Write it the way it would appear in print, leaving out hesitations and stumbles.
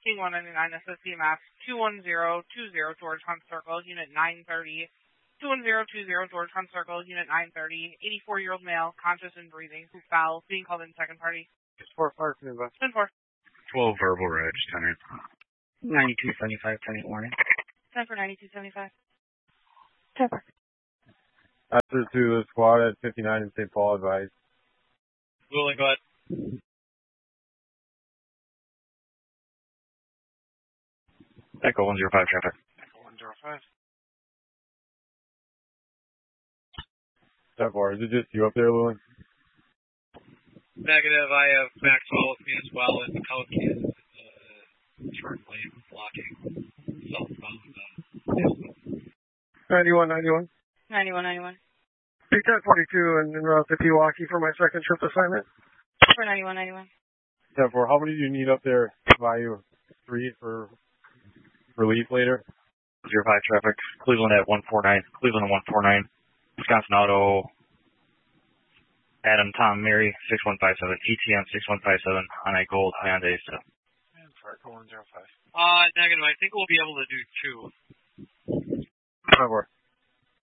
King 199, SSC Mass 21020, George Hunt Circle, Unit 930. 21020, George Hunt Circle, Unit 930. 84-year-old male, conscious and breathing, who foul, being called in second party. 4 Park, Midwest. 10-4. 12 verbal reg, 10-8. 9275, 10-8 warning. 10 for 9275. 10 for. After to the squad at 59 in St. Paul, advised. Willing, go ahead. Echo 105 traffic. Echo 105. 10-4. Is it just you up there, Lily? Negative. I have Maxwell with me as well, and the code is turn lane blocking southbound. 9191. 9191. 1042 and en route to Pewaukee for my second trip assignment. For 9191. 10-4. How many do you need up there by you? 3 for relief later? 05 traffic. Cleveland at 149. Cleveland at 149. Wisconsin Auto. Adam, Tom, Mary, 6157. ETM 6157. Hyundai Gold, Hyundai stuff. And for Echo 105. Negative. I think we'll be able to do 2. 10-4.